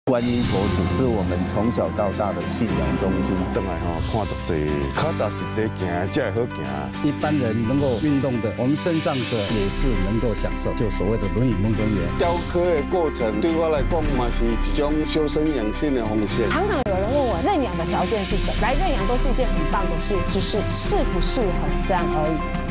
观音佛祖是我们从小到大的信仰中心。 转来看足济，脚踏实地行，才会好行。 一般人能够运动的，我们身障者也是能够享受，就所谓的轮椅梦中人。 雕刻的过程对我来讲嘛是一种修身养性的方式。 常常有人问我认养的条件是什么？来认养都是一件很棒的事，只是适不适合这样而已。